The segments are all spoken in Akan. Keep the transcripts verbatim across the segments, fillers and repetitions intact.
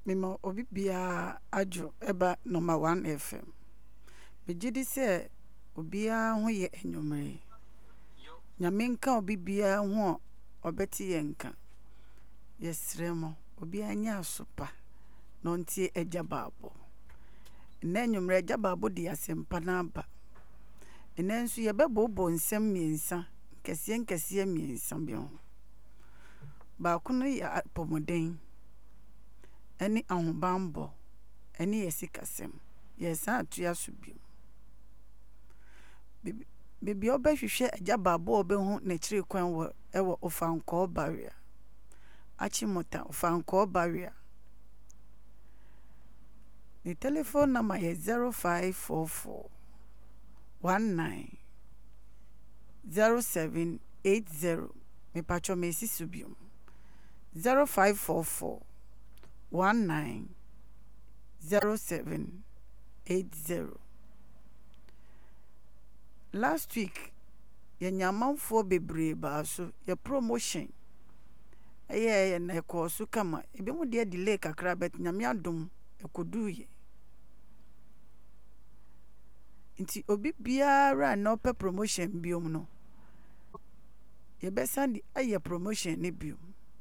Mimo obi bia ajo eba number one F M. Bejidi se obia ho ye enwumre. Nyame nka obi bia ho obeti ye nka. Yesremo obi anya asopa no ntie eja babo. Na enwumre eja babo di asempa na aba. Enensu ye bebobo nsem miensa, nkese nkese miensa bi ho. Ba kuno ya pomoden. Eni ahubambo eni yesikasem yesa atua so bio bibi obehwehwe agya babo obehu na kire kwan wo ewo ofanko barrier achimota ofanko barrier. The telephone number is zero five four four one nine zero seven eight zero. Me pacho me si subium zero five four four one nine zero seven eight zero. Last week ye nyamanfo bebre ba so ye promotion eye ye na ko so kama ebi mu de delay kakra bet nyame adom ekoduye. Nti obi biara na ope promotion biom no ye besandi aye promotion ne biom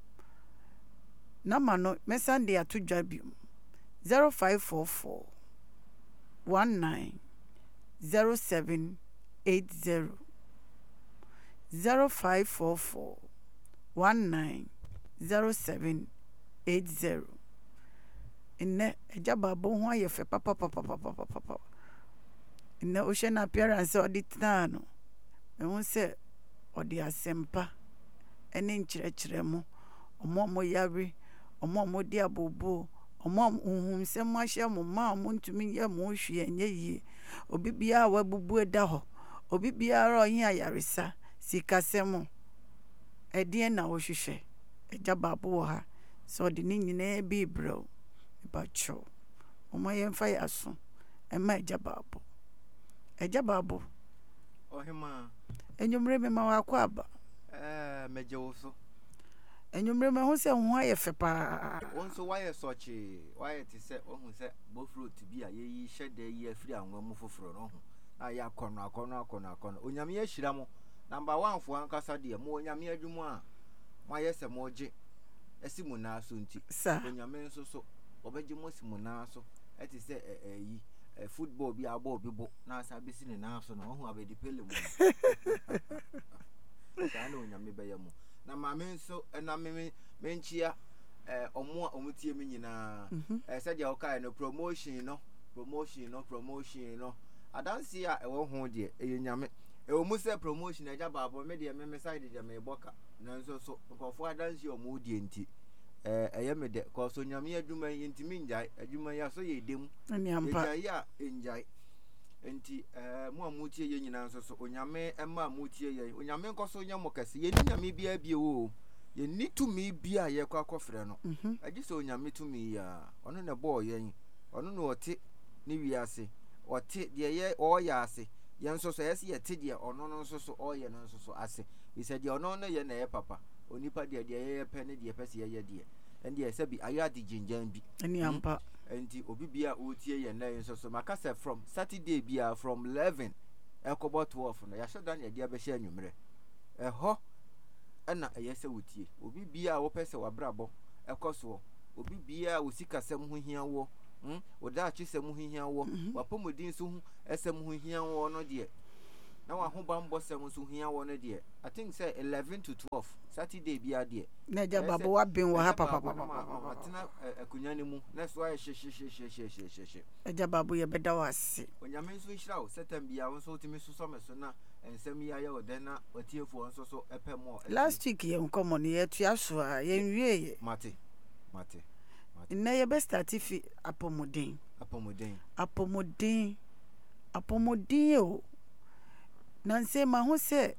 na mano mesande atudwa biom zero five four four one nine zero seven eight zero zero five four four one nine zero seven eight zero. Inne eja babo ho ayefe papa papa papa papa. Inne ocean appearance audit no ehun se odi asempa ene nkyerɛkyerɛmo omo mo yare omo mo di abobo omo uhum se mo ahye mo ma mo ntumi ye mo hwe enye yie obi bia wa bubu eda ho obi bia ro yin ayaresa sikasemo edie na wo hwehwe eja babo ha so de ni nyina bi bro bacho omo ye mfa yaso ema eja babo eja babo ohima enwumre me ma wa kwa aba eh meje wo so enwumre me ho se ho ayefe pa wonso waye sochi waye ti se ohun se bofruit bi aye yi hyede yi afiri anwa mu foforo no ho aya akono akono akono akono onyame ahira mo number one fo ankasa de mo onyame adwumu a waye se mo je esimu na so nti onyame nso so obeje mo simu na so eti se yi football bi abo bibo na asa besi ne na so no ho abedi pele mu ka na onyame beye mo na ma me nso na me menchia eh omo omutie me nyina eh se dia okai no promotion no promotion no promotion no adansi a ewo ho de e nyame e o mu se promotion eja babo me de me me side de me boka na nso so nkofo adansi o mu de nti eh eye me de ko so nyame adwuma yintimi njai adwuma ya so ye dem nyampa ya enjai enti eh mu amutie ye nyina nso so onyame ema amutie ye onyame nkoso nyamo kase ye nyame bia bia wo ye ni tumi bia ye kwa akofre no agi so onyame tumi ya ono ne bo ye ono no ote ni wiase ote de ye o ya ase ye nso so yesi ye te de ono no nso so o ye no nso so ase we said de ono no ye na ye papa onipa de de ye pe ne de pese ye de and ye se bi aya de jinjan bi ani ampa enti obi bia otie ye na nso so makasa from Saturday bia from eleven ekobo twelve no ya shodan ye de abehye anwumre eho na eyese wotie obi bia wo pese wabrabo ekoso obi bia osikasem ho hia wo hm oda achisem ho hia wo wapomodin so hu esem ho hia wo no de na wa ho bambo sem so hia wo no de I think say eleven to twelve Saturday bia de na ja babo wa bin wa ha papa papa atina akunya ne mu na so aye hye hye hye hye hye hye hye eja babo ye beda wase onyame so hira wo setem bia wo so timi so so meso na ensem ya ya oden na watiefo nso so epemo last week ye nkomo ne ye tua so a ye nwie ye mate mate na ye be start fi apomodin apomodin apomodin apomodin o nanse ma ho se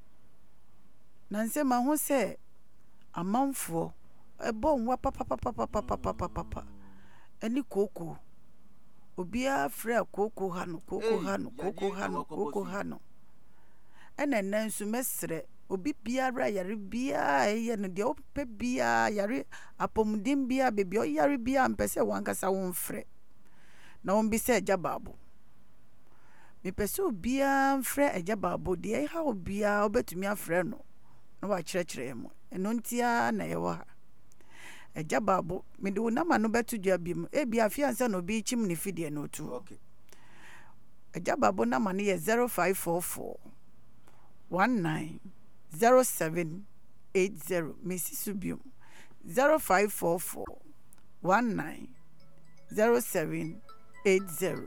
nanse ma ho se amanfo ebo nwa papa papa papa papa papa eni koko obia fra koko ha no koko ha no koko ha no koko ha no ene nansu mesre obi biara yare biara eye no de opɛ biara yare apomuden biara bebi o yare biara mpɛsɛ wankasa wo mfrɛ na wo bi sɛ agya baabo mepɛsɛ obiara mfrɛ agya baabo de ha obiara obetumi afrɛ no na wa kyerɛkyerɛ mu eno ntia na yɛwɔ ha agya baabo me de wo nama no beto dua bi mu e bia afia nsa na obi chim ne fidie no tu okay agya baabo nama no yɛ zero five four four one nine zero seven eight zero Missi Subium zero five four four one nine zero seven eight zero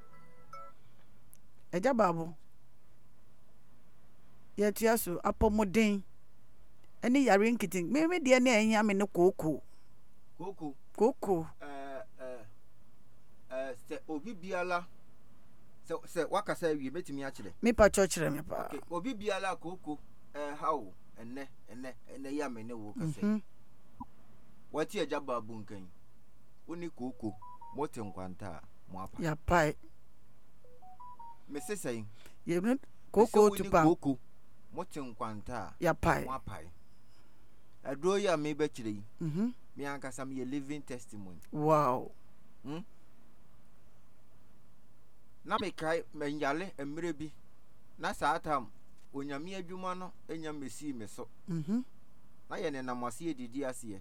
agya baabo yɛ tua so apɔmuden ɛne yare nkitin me me de na ɛnya me ne koko koko koko eh eh eh se obi biala se se wakasa wie metimi a kyerɛ me pa kyerɛ me pa okay obi biala koko eh how enne enne enne ya me ne wo kasa wati agya baabo nkan oni koko mote nkwanta mo apa ya pai me sesai ye no koko tupa koko mote nkwanta ya pai mo apa adro ya me be kyerɛ yi mhm me ankasa me living testimony wow hmm na me kai me nyale emre bi na saatam onyame adwuma no enya mesi me so mhm na ye ne namase edidi ase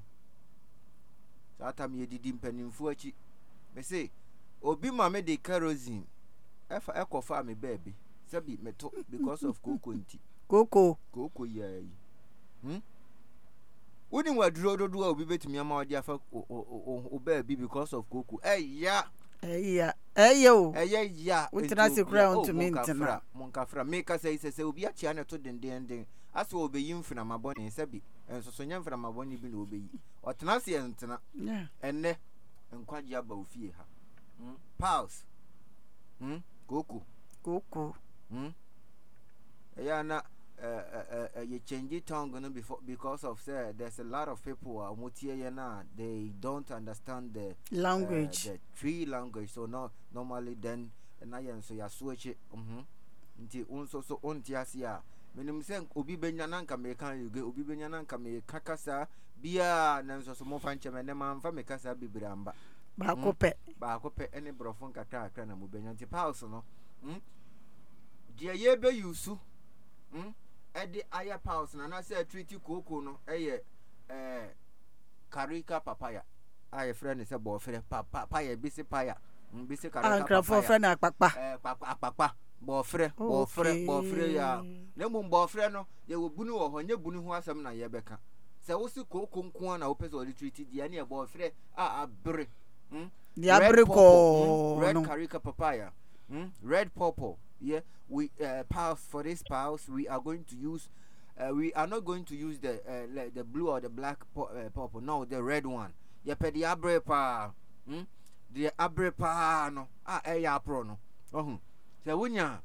saatam ye didi mpanimfu achi me say obi ma me de kerosene efa ekofa me baby sabi me to because of koko nti koko koko yayi hmm woni waduro dodo a obi betumi ama odi afa o baby because of koko eh ya eya eyo eh ya utina sekura on to maintain monkafra make us say say obi achia ne to den den den aso obeyi mfina mabone sabi ensoso nya mfina mabone bi na obeyi otena se entena yeah enne nkwaje aba ofie ha hmm pause hmm koko koko hmm eya na uh uh you change tongue no before because of say there's a lot of people uh, motie na they don't understand the language uh, the tree language so no normally then na yen so ya switch mhm nti unso so onti asia menim se obi benya na nka me kan yuge obi benya na nka me kakasa bia na nso so mo fa nche me ne ma mfa me kasa bibiramba ba ko pe ba ko pe ene brofo nkata akra na mo benya nti pause no mhm die ye be yusu mhm edi aya pause na na say treat koko no eye eh karika papaya aye friend say bo frɛ papaya bi se paya bi se karika papaya ankrafo friend akpakpa eh akpakpa bo frɛ bo frɛ bo frɛ ya na mu bo frɛ no ye wo bunu wo ho nye bunu ho asɛm na ye bɛka sɛ wo se koko nko na wo pɛ sɛ wo treat dia na ye bo frɛ a abre hm dia abre ko red karika papaya hm red purple yeah we uh, pause for this pause we are going to use uh, we are not going to use the uh, like the blue or the black po- uh, purple no the red one yeah pe the abre pa hmm the abre pa no ah e ya pro no ohun se wonya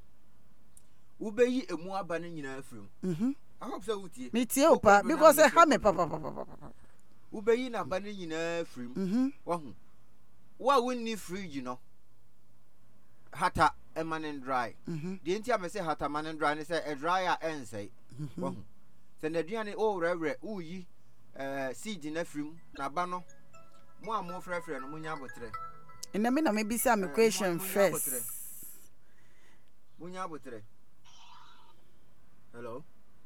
ubeyi emu aba ne nyina afrim mhm I hope so utie me tie opa because e ha me papa papa ubeyi na aba ne nyina afrim mhm ohun wa wonni fridge no hata emanen dry mhm the enti am say hata manen dry ne say e dry a ensay wo se na duane o rewre uyi eh seed na frim na ba no mo a mo frefre no munya abotre ina me na me bisa me question first munya abotre hello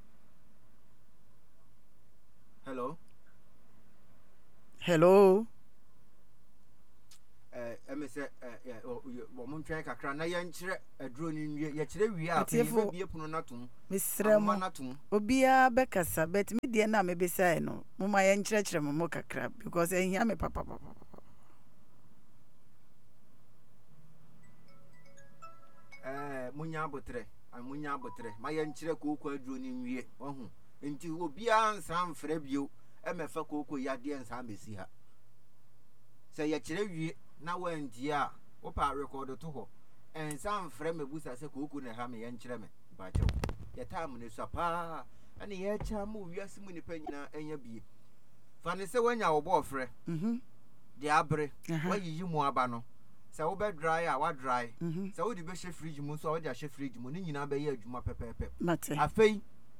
hello hello eh eme se eh wo mo ntwen kakra na ye nkyere aduro ni nwie ye kyere wie a pe bie puno natum misrem obia bekasa bet me de na me bisa no mo ma ye nkyere kyere mo kakra because eh hia me papa papa eh munya abotre munya abotre ma ye nkyere kokko aduro ni nwie ohu enti obia nsan mfra bio emefa kokko yade nsan besi ha se ye kyere wie na wanti a wo pa record to ho ensan mfra mebusa se kokko na ha me ye nkyere me ba chew ye time ne so pa ani ye cha mu wiase mu nipa nyina enya bie fa ne se wanya wo bo frɛ mhm de abre wayiyi mu aba no se wo be dry a wa dry se wo di be she fridge mu so wo di a she fridge mu ni nyina be ye adwuma pepepe mate afei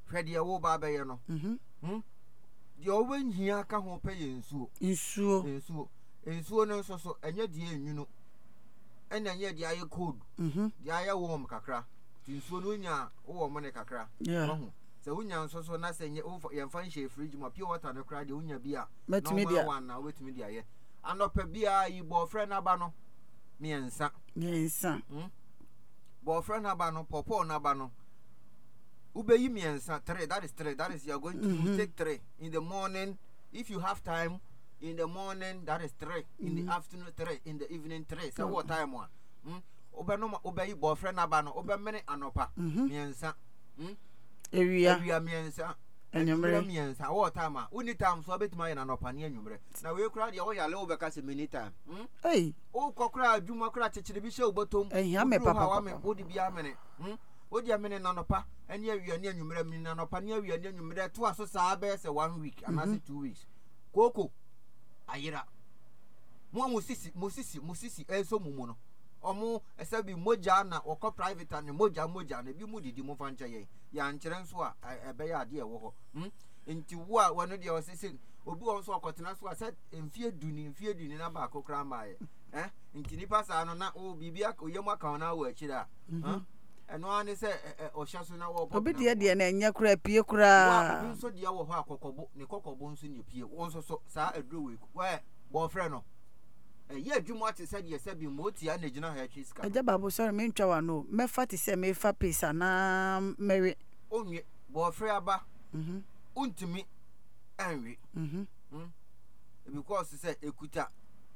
hwede ye wo ba be ye no mhm hm de o wen hia ka ho pe ye nsuo nsuo nsuo nsuo no so so enye de enwunu ena enye de aye cold mhm de aye warm kakra ti nsuo no nya wo mo ne kakra yeah se wonya nso so na se nye ye mfa nhye fridge mo pure water no kra de wonya bi a metumi dia one na wetumi dia ye anopa bi a yi bo friend na ba no miensa miensa hm bo friend na ba no popo na ba no ubeyi miensa three that is three that is you are going to mm-hmm. take three in the morning if you have time in the morning that is three in mm-hmm. the afternoon three in the evening three so mm-hmm. what time one hm obe no obeyi bo friend na ba no obe mene anopa mm-hmm. miensa hm ewia ewia miensa enyumre miensa what time a uni time so betima ye na anopa ne enyumre na we kura de wo yale wo beka se mini time hm ei o kokura adwuma kura chechire bi she obotom ehia me papa papa wo di bia mene hm wo di amene na anopa ene awia ne enyumre mi na anopa ne awia ne enyumre to aso saa be se one week and mm-hmm. two weeks koko ayira mo musisi musisi musisi enso mumu no omo esabi moja na woko private and moja moja na bi mu didi mo fancha ye ya nkyere nso a ebe ya ade e wo ho hm nti wo a wono de osese obi won so akotena so a set mfie duni mfie duni na ba akokra ma ye eh nti nipa sa no na o bibia oyem aka na wo akira hm eno ani se o hya so na wo obi de de na enya kura pie kura wa nso de wo ho akokobo ne kokobo nso ne pie won so so sa adro we wa bo frɛ no ye adwuma te sɛ de sɛ bi moti a na gina ha atwi ska aja babo sorry me ntwa wa no mefa te sɛ me fa pesa na mewe onwe bo frɛ aba mhm untimi anwe mhm mhm because sɛ ekuta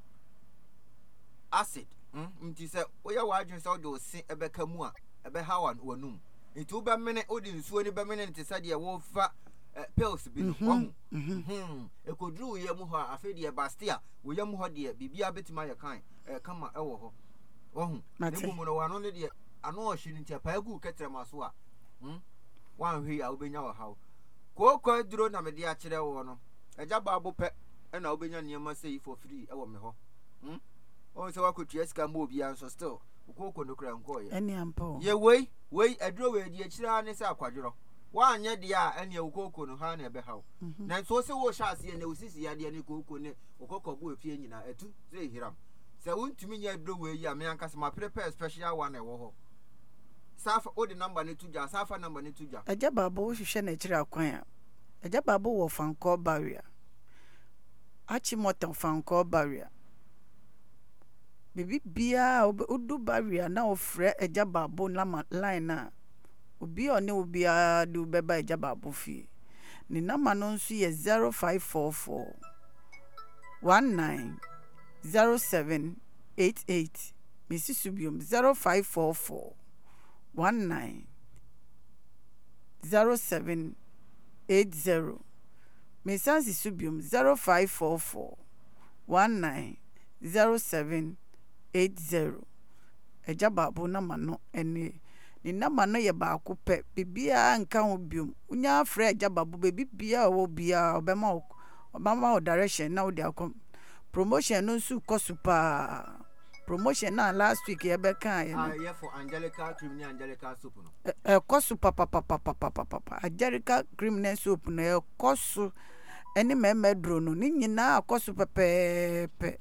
acid mhm nti sɛ oya wa adwen sɛ o de osi ebeka mu a ebe hawan wanum nti wo be mene o de nsuo ni be mene te sɛ de wo fa pills bi no wo mhm ekodru ye mu ho afi de bastia wo ye mu ho de bibia betima ye kan e kama e wo ho wo hu ne mu no wano ne de ano o hyi nti pa agu ketere maso a mhm wan hwe a wo benya wo hawo kokɔ duro na me de a kire wo no eja baabo pɛ e na wo benya niema sei for free e wo me ho mhm o se wakotua sika mo obi an so still kokɔ no kra nko ye eni ampo ye wei wei aduro we de akira ne se akwadworo wanye de a ene kokɔ no ha na ebe hawo na so se wo hya ase ne osisi ya de ne kokɔ ne kokɔ bo efie nyina atu se hiram se wontumi nya aduro we yi a me anka se ma prepare special one e wo ho safa o de number ne tuja safa number ne tuja aja babo wo hwehwe na kira kwan a aja babo wo fanko barrier achi moto fanko barrier bibi bia odu barrier na ofre aja babo na line na obi one obi a du beba aja babo fi ni nama no nso ye zero five four four one nine zero seven eight eight Missus Subium zero five four four one nine zero seven eight zero Missus Subium zero five four four one nine zero seven eight zero eja babo na mano ene ni na mano ye ba ko pe bibia nka ho biom unya afre eja babo bibia wo bia obema obama o direction na wo dia kom promotion no su kosupa promotion na last week ye be kan ye ah yeah for Angelica cream ni Angelica soap no eh kosu papa papa papa papa Angelica cream ne soap no e kosu eni meme dro no ni nyina kosu pepepe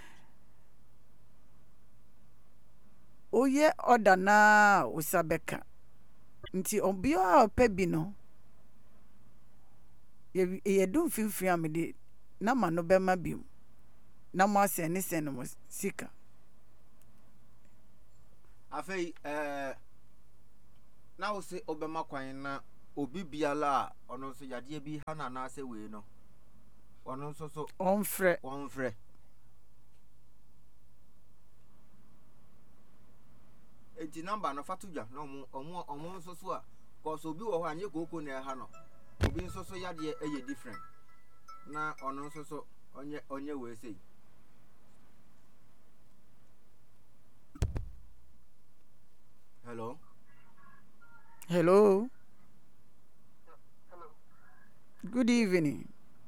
oye order na usabeka nti obia ope bi no ye ye dum finfin amede na ma no be ma bi na mo ase ne se no sika afei eh na wo se obema kwan na obi biala ono so yade bi ha na na ase we no ono so so onfre onfre enti number no fatuja na omo omo omo so so a cause obi wo ho anye kokko na ha no obi so so yade e ye different na ono so so onye onye we sei hello hello hello good evening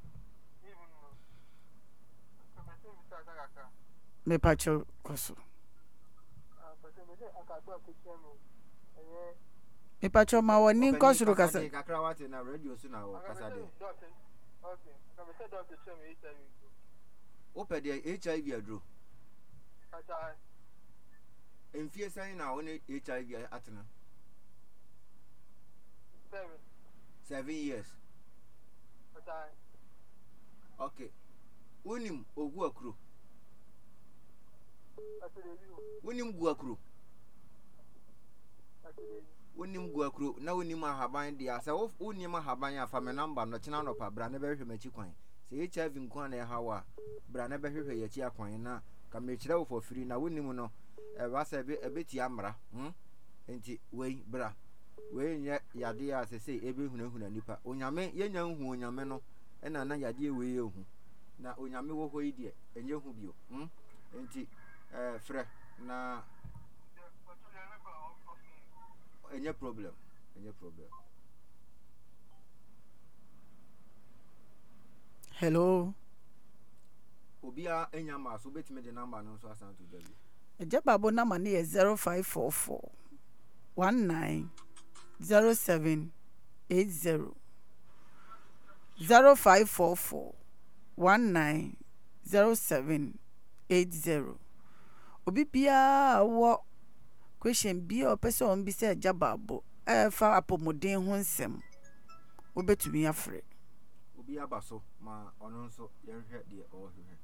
me pacho koso Me pacho ma woni nko suru kasa. Kakra wate na radio so na wo kasa de. Okay. Can we say doctor show me H I V? Ope de H I V adro. Kata. Emfie san na woni H I V atena. Seven. Seven years. Kata. Okay. Unim ogu akro. Kata de you. Unim gu akro. Kata de. Unim gu akro na unim ahaban dia. Sa wo unim ahaban afa me number no chena no pa bra na be hwehwe machi kwan. Se H I V nkwan na hawa bra na be hwehwe ya chi akwan na ka me kire wo for free na unim no e ba sa be ebeti amra. Hm? Enti wei bra. Wei nye yade ya se se ebe hunahuna nipa. Onyame yenya hu onyame no e na na yade wei ehu. Na onyame wo hoyi de enye hu bio. Hm? Enti eh frɛ na enye problem. Enye problem. Hello. Obia enya ma so betime de number no so asan to dabi. Eje babo na ma ne zero five four four one nine zero seven eight zero zero five four four one nine zero seven eight zero. Obi bia wo question bia o pese on bi se eja babo e fa apomoden ho nsem obetumi afre. Obi abaso ma ono nso ye hwehwe de o hwehwe.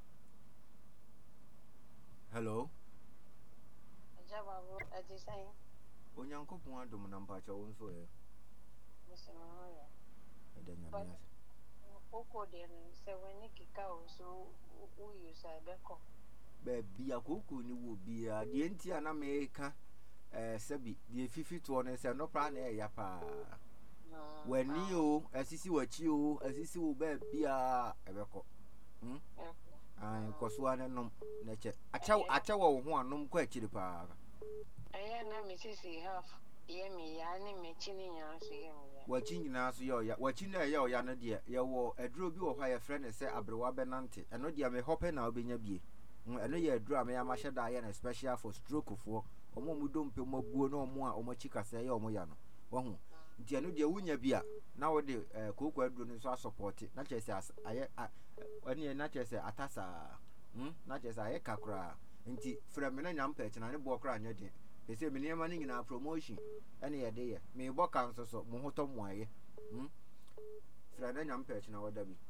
Hello. Eja babo ajisai. Onyankopon adom na mpacha wo nso ye. Musema hoya. Edanya bias. Oko de se wani kika o so u use abeko. Be bia kokko ni wo bia de enti ana me ka eh sabi de fifi to no se no pra na ya pa. Wani o asisi wachi o asisi wo be bia ebeko. Hm? Ai koso ana nom na che. Acha acha wo ho anom kwa akiri pa. Aya na me sisi half ye me ya ni me chini nya so ye me ya. Wachi nyina so ye ya wachi na ye o ya no de ye wo aduro bi wo hwa ye frɛ ne se abrewa benante eno de me hope na obenya bie. Eno ye aduro am ya ma hyeda ye na special for stroke fo omo mu dompe mo buo na omo a omo chikasa ye omo ya no wo hu nti eno de wunya bia na wo de kokko aduro no so support na chese aye ani na chese atasa hm na chese aye kakra nti frɛ me na nyampa ekina ne bo kra anya de ese me niam ani nyina promotion ene ye de ye me bo kan so so mo hoto mo aye hm frɛ na nyampa ekina wada bi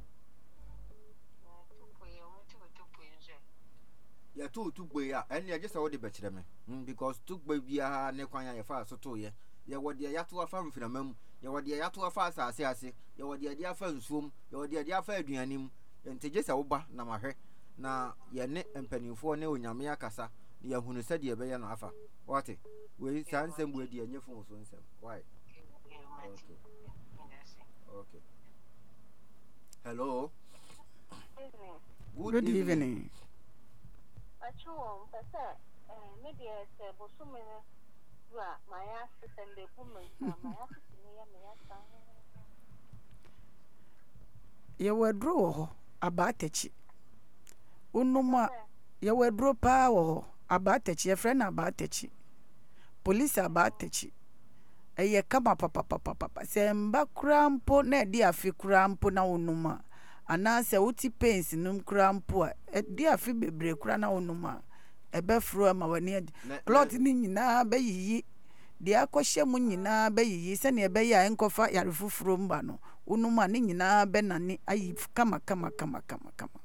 ya to tugbe ya ene ye gese wo de be kire me hm because tugbe bia ne kwan ya fa so to ye ye wo de ya to afa mfinamam ye wo de ya to afa asase ase ye wo de de afa nsuom ye wo de de afa aduanim ente gese wo ba na mahwe na ye ne empanimfo ne onyame akasa ya hunu se de be ye no afa what we sansem bu de enye fun so nsem why okay okay hello good, good evening, evening. Acho pesa eh me de se bosume wa maya sende bumen maya ni ya me ya san ye wadro ho abatachi unuma ye wadro pa wo abatachi ye friend abatachi police abatachi eye kama papa papa papa se mba krampo na di afi krampo na unuma ana se uti pains num krampo a di afi bebre kra na unuma ebe fro ma wani plot ni nyina bayiyi de akohye mu nyina bayiyi se ne ebe ya enkofa yare fufuro mba no unuma ni nyina be na ni ayi kama kama kama kama kama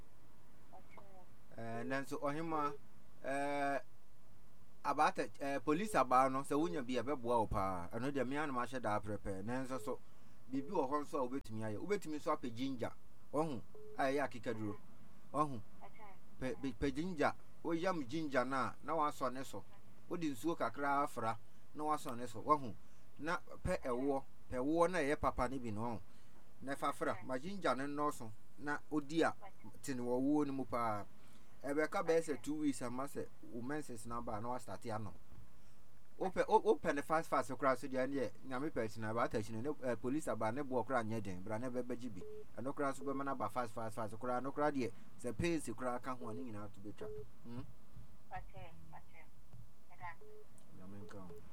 eh nanso ohima eh abata eh police aba no se wonya bia beboa wo pa eno de me anu ma hye da prepare nanso so bibi wo ho nso a obetumi aye obetumi so ape ginger ohun aye akikaduro ohun pe pe ginger o yam ginger na na wa so ne so odi nsuo kakra afra na wa so ne so ohun na pe ewo pe wo na ye papa ne bi no na fa fra ma ginger ne no so na odi a tin wo wo ni mu pa ebe ka be se two weeks amase wo menses na ba na wa start ya no open open fast fast okra so dia ne nyame pɛti na ba ta chi ne police aba ne bo okra nya den bra ne be beji bi eno kra so be mana ba fast fast fast okra no kra de se pace okra ka ho ani nyina to betwa hm ate ate eda nyame nka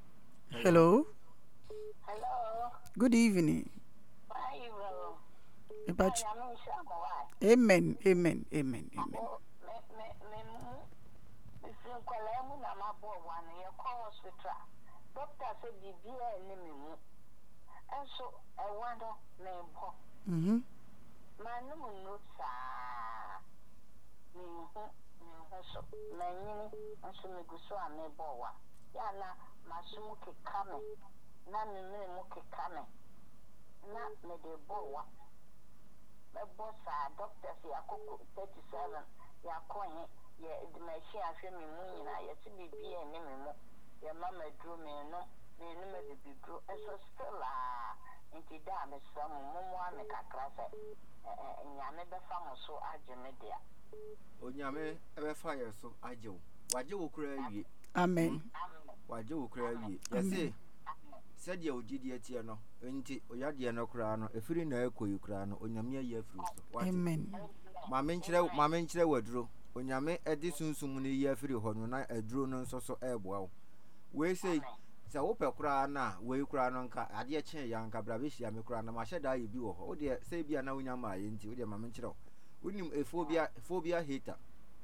Hello. Hello. Good evening. Why you roll? About I am in Shamawai. Amen. Amen. Amen. Amen. Oh, me, me, me, me, me, Kwalemu na mabo one, you call hospital. Doctor said, be beer and me. And so I wonder, name. Mhm. My name is Nutsa. Me, me, so, my name, and so me go so a me boa. Yana, my smoke coming. Na me, me, moke coming. Na me de boa. My boss, doctor, see a cook thirty-seven. Ya coin, ya the machine, I feel me, moon, I yet to be beer and name. Your mamma drew me, no, me, no, me, be drew, and so still, ah. Nti da me sam mumu ame kakra se nyame be fa mo so age me dia onyame ebe fa ye so age wo waje wo kura wie Amen. waje wo kura wie yese said ye ogidi atie no nti oyade no kura no efiri na ekoyi kura no onyame ayi afiri so Amen. ma me nkyere ma me nkyere waduro onyame edi sunsum no yi afiri ho no na aduro no nso so eboa wo we say se wo pe kura na we kura no nka ade kyen ya nka bra be hia me kura na ma hye da yi bi wo ho wo de se bia na wonya ma ye nti wo de ma me nkyere wonim efobia phobia hater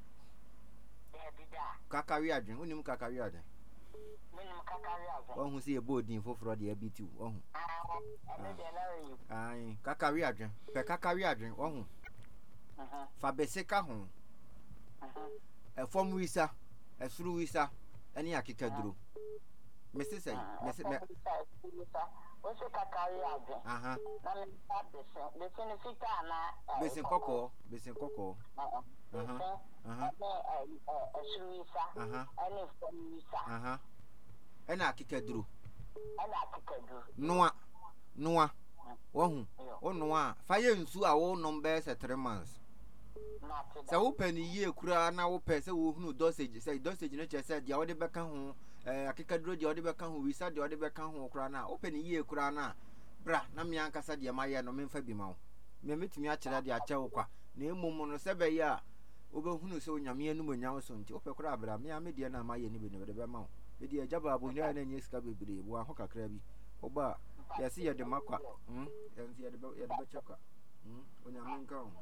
kakawi adwen wonim kakawi adwen minimum kakari azo wohu se e bodin foforo de abiti wohu ene de na you ai kakawi adwen pe kakawi adwen wohu mhm fa beseka ho mhm e fom wisa e suru wisa ene akekaduro mese say mese me o se kakari azo aha na me ta bese bese ni fita na besin koko besin koko aha aha eh eh suwisa aha ene fomisa aha ene akekaduro ene akekadu noa noa wohu wo noa fa ye nsu a wo nom be se three months na te se wo pani ye kura na wo pe se wo hunu dosage se dosage no che se dia wo de beka ho eh akekaduro dia wo de beka ho wisa dia wo de beka ho kura na wo pani ye kura na bra na me ankasa dia maye no memfa bi ma wo me metumi a kire dia ache wo kwa na emom no se be ya wo be hunu se onyame anu monyam so nti wo pe kura bra me a me dia na maye ni bi ne be be ma wo be dia jaba abo nya na nye sika bebre bo aho kakra bi oba yesi ye de makwa hm yesi ye de ye de be chakwa hm onyame nka ho.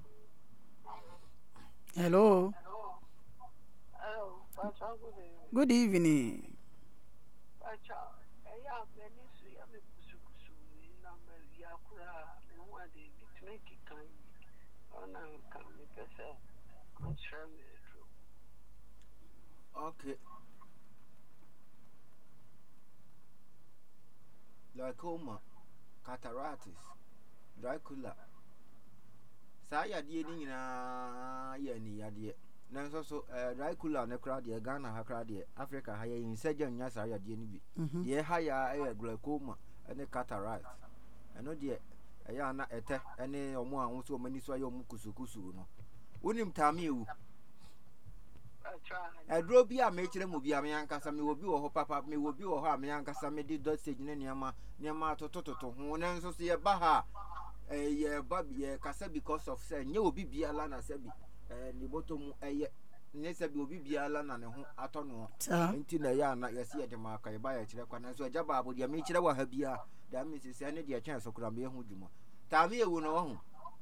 Hello. Hello, what's up with you? Good evening. What's up? Hey, I'm Venice. I'm a kusukusu. I'm a yakura. I'm one day. It's make it kind. Oh, no, come with us. I'm sure it's true. Okay. Glaucoma, cataracts, Dracula. Saya die ni nyina ye ni yade. Nanso so eh Dracula ne kra de Ghana ha kra de Africa ha ye insurgent nya sa yade ni bi. Ye ha ya eh glaucoma ene cataract. Eno de eya na ete ene omo a won so mani so aye omo kusukusu no. Wonim tame ewu. Edro bi a me kire mu bi a me yankasa me obi wo ho papa me obi wo ho a me yankasa me di dosage ne niama niama totototo ho ne nso so ye ba ha eh ye ba bi ye kasa because of say nye obi bia la na sabi eh ni botomu eye ne sabi obi bia la na ne ho atono enti na ya na yesi ye de maka ye ba ya kire kwa na so agya ba abo de me kire wa ha bia da me sisi ne de twen so kura me hu dwuma ta me ewu no ho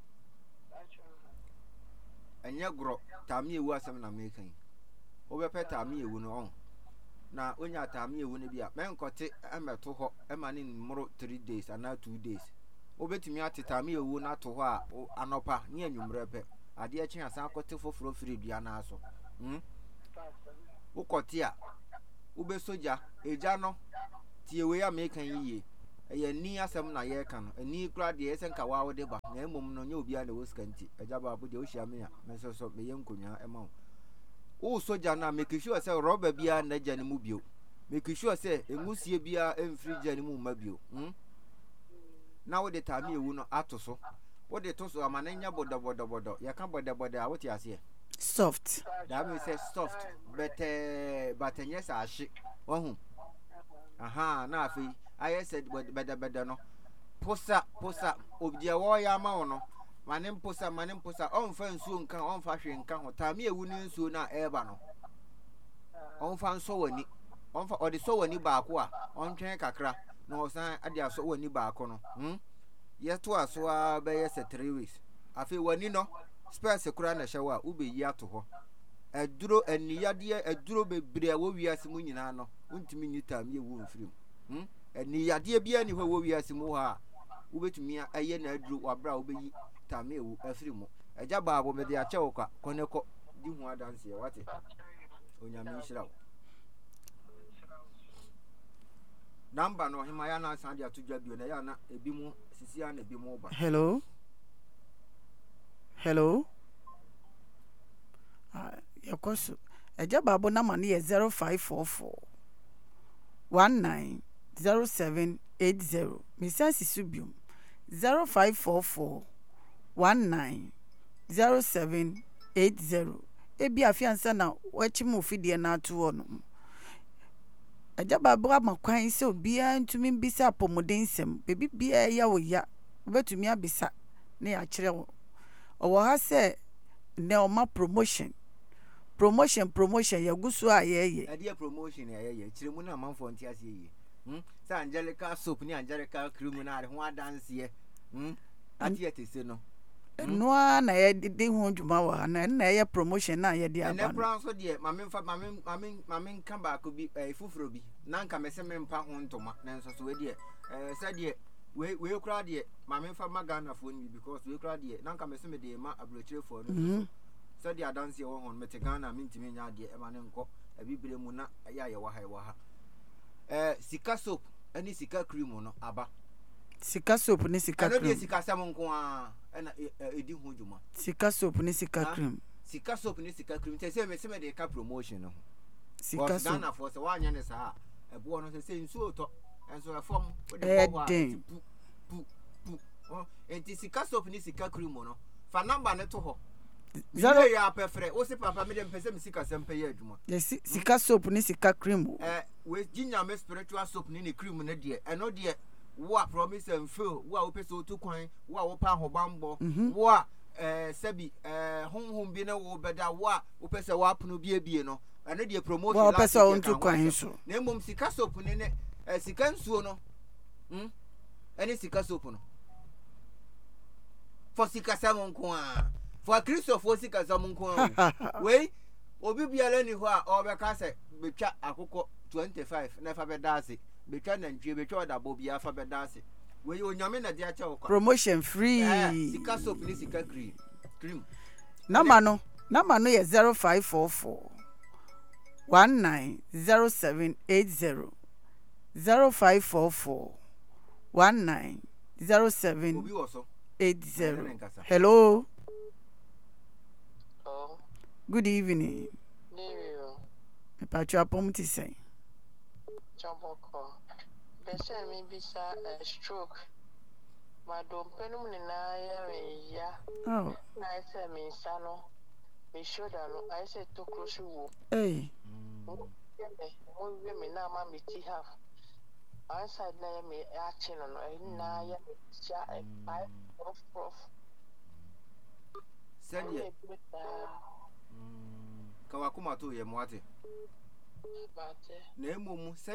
enye gro ta me ewu asem na me kan obepe tami ewu no on na onya tami ewu ne bia menkote emeto ho ema ne mmoro three days ana two days obetumi atetami ewu na to ho a anopa ne anwumre pe ade eche asan kote foforo firi dua na aso hm ukote a ube soja eja no tie we ya me kan yiye eye ni asem na ye kan ani kura de esen ka wa wo de ba na emom no nya obi a na woskanti eja ba bu de ohia me a me so so me ye nkonwa ema o soja na make sure say rubber bia na jani mu bio make sure say engusie bia emfiri jani mu ma bio hm na wo de tami ewu no ato so wo de to so amananya bodo bodo bodo ya kan bodo bodo a woti ase Soft. that means say soft but eh but yes ashi ohun aha na afi I said bodo bodo no posa posa obje wo ya ma wo no manem posa manem posa on fa nsuo nkan on fa hwe nkan ho tami ewu ni nsuo na eba no on fa nso wani on fa odi so wani baako a on twen kakra na osan ade aso wani baako no hm yeto aso a be yes three weeks afi wani no space kura na hye wa ubeyi ato ho aduro aniyade aduro bebre a wo wiase mu nyina no untimi nyitam ye wo mfirim hm aniyade bia ni ho wo wiase mu ha ubetumi aye na aduro wabra obeyi tame ewu afirimu eja baabo me de ache wo kwa koneko di hu adanse wate onyame nhira number no hima ya na san dia todwa bio na ya na ebi mu sisi ya na ebi mu ba. Hello hello ah yakoso eja baabo na mane ye zero five four four one nine zero seven eight zero misasi subium zero five four four one nine zero seven eight zero ebi afiansa na wachimu fidie na atuo no aja babra makwan se obia ntumi bisa apomodensem bebi bia ya wo ya obetumi abisa na ya kire wo owo ha se ne o ma promotion promotion promotion ya gusu ayeye ade promotion ya yeye kire mu na amanfo nti ase yeye hm sa Angelica soap ni Angelica cream na ade ho adanse ye hm ati yetese no noa na ye de ho dwuma wa na na ye promotion na ye de aba na plan so de mame mfa mame mame mame nka ba ko bi fufuro bi na nka mese me mpa ho ntoma na nso so we de eh sa de we we kura de mame mfa magana fo ni because we kura de na nka mese me de ma abrochire fo no so de adanse ye wo ho mete Ghana mintimi nya de e ma ne nko abibire mu na ya ye wa ha wa ha eh sika soap ani sika cream no aba sika soap ni sika cream ano de sika sam nko a na edi hu djuma sika soap ni sika cream sika soap ni sika cream te se me se me de ka promotion no sika soap Ghana for se wa nya ne sa ebo no se se nsu to enso e form eh den pu pu pu oh enti sika soap ni sika cream no fa number ne to ho zero ya pefre o se papa me de mpese me sika sem pe ya adwuma yes sika soap ni sika cream eh we ginya me spiritual soap ni ni cream ne de eno de wa promise and feel wa wo pese otu kwan wa wo pa hobambo wa eh sabi eh honhom bi na wo beda wa wo pese wa pono bi ebie no eno de promotion wa pese otu kwan so na mom sika soap ne ne eh sika nsuo no hm ene sika soap no for sika samon kwa for Christopher sika samon kwa we obi biara ni ho a obeka se betwa akoko twenty-five na fa bedase betwa na ntwe betwa da bobi afa bedase we onyame na dia cha okwa promotion free eh sika soap ni sika cream cream number no number no ye zero five four four one nine zero seven eight zero zero five four four one nine zero seven obi wo so eight zero. Hello. Oh. Good evening. Niyo. Me pacho apom ti say. Chamboko. Bese mi bisa a stroke. Ma dom penum ni na ya me ya. Oh. Na ise mi sano. Mi shoda no I say to close wo. Hey. Mo we me na ma mi ti half. Anside na me action no na ya cha e five of of. Send ye. Kawakuma to ye mwate. Bate. Na emom